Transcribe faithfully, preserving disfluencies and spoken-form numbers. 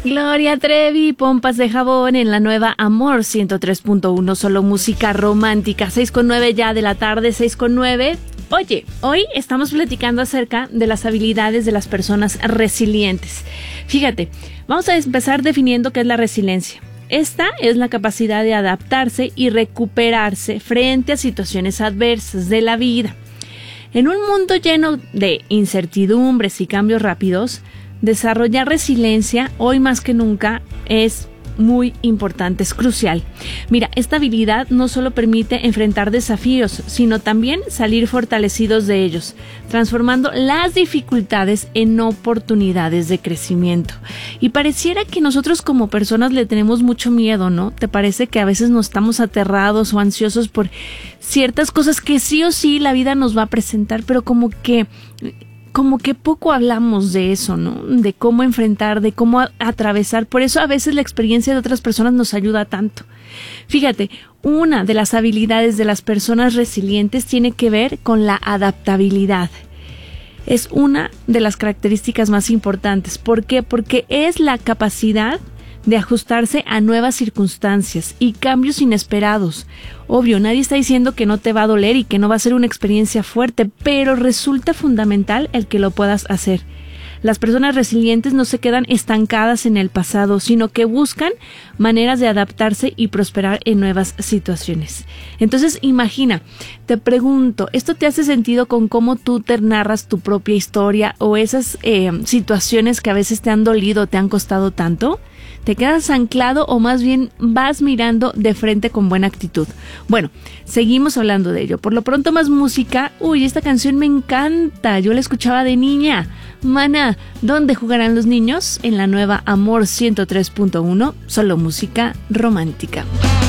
Gloria Trevi, Pompas de Jabón en la nueva Amor ciento tres punto uno, solo música romántica. Seis con nueve ya de la tarde, seis con nueve. Oye, hoy estamos platicando acerca de las habilidades de las personas resilientes. Fíjate, vamos a empezar definiendo qué es la resiliencia. Esta es la capacidad de adaptarse y recuperarse frente a situaciones adversas de la vida. En un mundo lleno de incertidumbres y cambios rápidos, desarrollar resiliencia hoy más que nunca es muy importante, es crucial. Mira, esta habilidad no solo permite enfrentar desafíos, sino también salir fortalecidos de ellos, transformando las dificultades en oportunidades de crecimiento. Y pareciera que nosotros como personas le tenemos mucho miedo, ¿no? ¿Te parece que a veces nos estamos aterrados o ansiosos por ciertas cosas que sí o sí la vida nos va a presentar, pero como que... como que poco hablamos de eso, ¿no? De cómo enfrentar, de cómo a- atravesar. Por eso a veces la experiencia de otras personas nos ayuda tanto. Fíjate, una de las habilidades de las personas resilientes tiene que ver con la adaptabilidad. Es una de las características más importantes. ¿Por qué? Porque es la capacidad de ajustarse a nuevas circunstancias y cambios inesperados. Obvio, nadie está diciendo que no te va a doler y que no va a ser una experiencia fuerte, pero resulta fundamental el que lo puedas hacer. Las personas resilientes no se quedan estancadas en el pasado, sino que buscan maneras de adaptarse y prosperar en nuevas situaciones. Entonces, imagina, te pregunto, ¿esto te hace sentido con cómo tú te narras tu propia historia o esas eh, situaciones que a veces te han dolido, te han costado tanto? ¿Te quedas anclado o más bien vas mirando de frente con buena actitud? Bueno, seguimos hablando de ello. Por lo pronto más música. Uy, esta canción me encanta. Yo la escuchaba de niña. Maná, ¿dónde jugarán los niños? En la nueva Amor ciento tres punto uno, solo música romántica.